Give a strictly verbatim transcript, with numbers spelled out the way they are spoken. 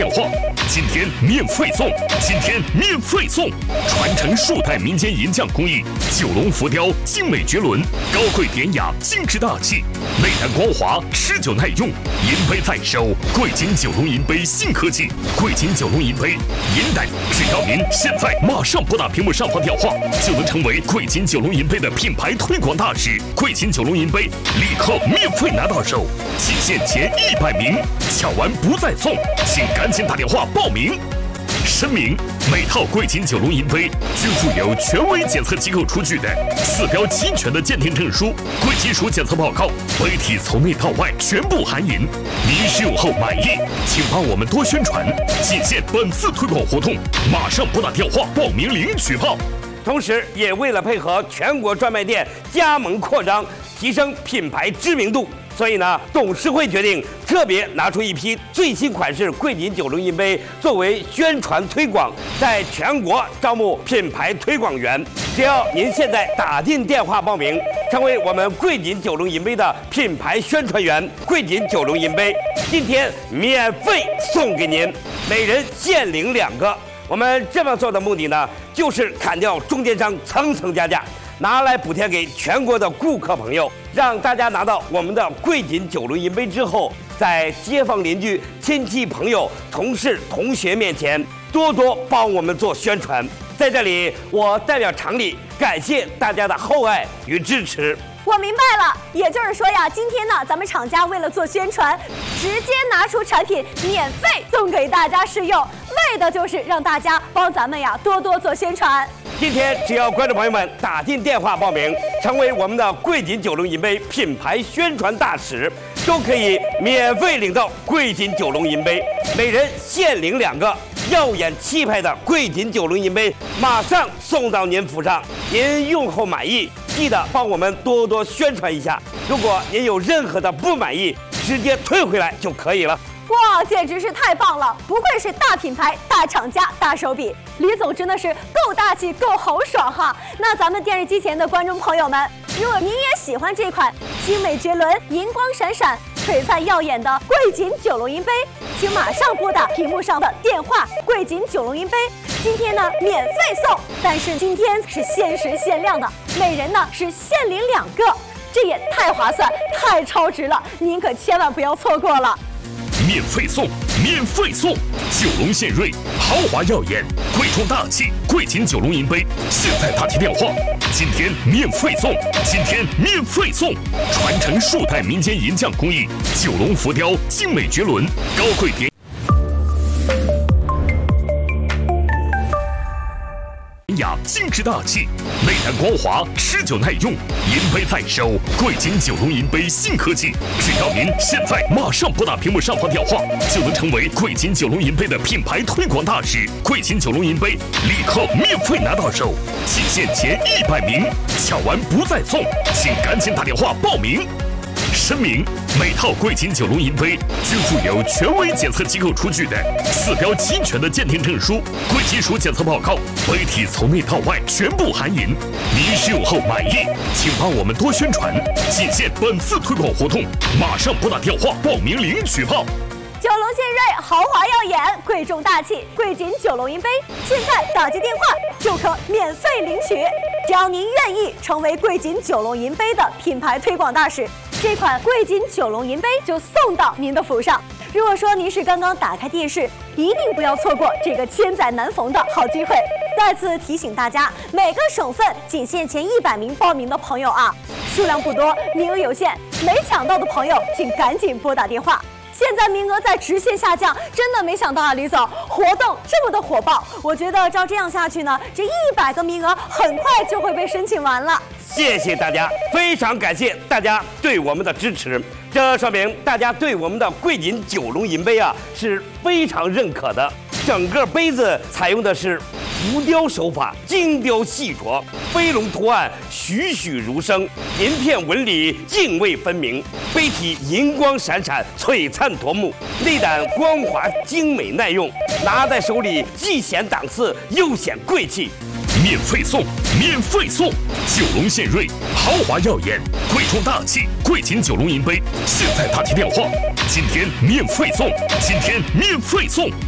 电话，今天免费送，今天免费送！传承数代民间银匠工艺，九龙浮雕精美绝伦，高贵典雅，精致大气，内胆光滑，持久耐用。银杯在手，贵金九龙银杯新科技，贵金九龙银杯银胆，只要您现在马上拨打屏幕上方电话，就能成为贵金九龙银杯的品牌推广大使。贵金九龙银杯立刻免费拿到手，仅限前一百名，抢完不再送，请赶紧打电话报名。声明：每套贵金九龙银杯均附有权威检测机构出具的四标齐全的鉴定证书、贵金属检测报告，杯体从内到外全部含银。您使用后满意，请帮我们多宣传，仅限本次推广活动，马上拨打电话报名领取炮。 同时，也为了配合全国专卖店加盟扩张，提升品牌知名度，所以呢，董事会决定特别拿出一批最新款式贵金九龙银杯作为宣传推广，在全国招募品牌推广员。只要您现在打进电话报名，成为我们贵金九龙银杯的品牌宣传员，贵金九龙银杯今天免费送给您，每人限领两个。我们这么做的目的呢，就是砍掉中间商层层加价，拿来补贴给全国的顾客朋友，让大家拿到我们的贵金九龙银杯之后，在街坊邻居、亲戚朋友、同事、同学面前多多帮我们做宣传。在这里，我代表厂里感谢大家的厚爱与支持。 我明白了，也就是说呀，今天呢，咱们厂家为了做宣传，直接拿出产品免费送给大家试用，为的就是让大家帮咱们呀多多做宣传。 今天只要观众朋友们打进电话报名，成为我们的贵金九龙银杯品牌宣传大使，都可以免费领到贵金九龙银杯，每人限领两个。耀眼气派的贵金九龙银杯马上送到您府上，您用后满意，记得帮我们多多宣传一下。如果您有任何的不满意，直接退回来就可以了。 哇，简直是太棒了！不愧是大品牌、大厂家、大手笔，李总真的是够大气、够豪爽哈！那咱们电视机前的观众朋友们，如果您也喜欢这款精美绝伦、银光闪闪、璀璨耀眼的贵金九龙银杯，请马上拨打屏幕上的电话。贵金九龙银杯今天呢免费送，但是今天是限时限量的，每人呢是限领两个，这也太划算、太超值了，您可千万不要错过了。 免费送，免费送！九龙献瑞，豪华耀眼，贵重大气，贵金九龙银杯，现在打起电话，今天免费送，今天免费送！传承数代民间银匠工艺，九龙浮雕精美绝伦，高贵典。雅精致大气，内胆光滑，持久耐用。银杯在手，贵金九龙银杯新科技，只要您现在马上拨打屏幕上方电话，就能成为贵金九龙银杯的品牌推广大使。贵金九龙银杯立刻免费拿到手，仅限前一百名，抢完不再送，请赶紧打电话报名。声明：每套贵金九龙银杯均附有权威检测机构出具的四标齐全的鉴定证书、贵金属检测报告，杯体从内到外全部含银。您使用后满意，请帮我们多宣传，仅限本次推广活动，马上拨打电话报名领取炮。 九龙献瑞，豪华耀眼，贵重大气，贵金九龙银杯，现在打接电话就可免费领取。只要您愿意成为贵金九龙银杯的品牌推广大使，这款贵金九龙银杯就送到您的府上。如果说您是刚刚打开电视，一定不要错过这个千载难逢的好机会。再次提醒大家，每个省份仅限前一百名报名的朋友啊，数量不多，名额有限，没抢到的朋友请赶紧拨打电话。现在名额在直线下降，真的没想到啊，李总活动这么的火爆，我觉得照这样下去呢，这一百个名额很快就会被申请完了。 谢谢大家，非常感谢大家对我们的支持，这说明大家对我们的贵金九龙银杯啊是非常认可的。整个杯子采用的是浮雕手法，精雕细琢，飞龙图案栩栩如生，银片纹理泾渭分明，杯体银光闪闪，璀璨夺目，内胆光滑，精美耐用，拿在手里既显档次又显贵气。 免费送，免费送！九龙献瑞，豪华耀眼，贵重大气，贵金九龙银杯，现在打起电话，今天免费送，今天免费送！